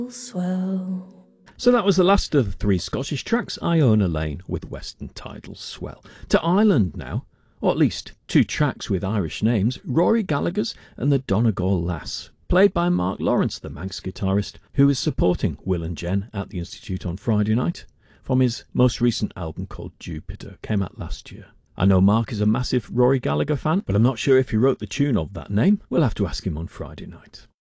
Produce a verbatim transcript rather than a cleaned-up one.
Swell. So that was the last of the three Scottish tracks, Iona Lane with Western Tidal Swell. To Ireland now, or at least two tracks with Irish names, Rory Gallagher's and the Donegal Lass, played by Mark Lawrence, the Manx guitarist, who is supporting Will and Jen at the Institute on Friday night, from his most recent album called Jupiter, came out last year. I know Mark is a massive Rory Gallagher fan, but I'm not sure if he wrote the tune of that name. We'll have to ask him on Friday night.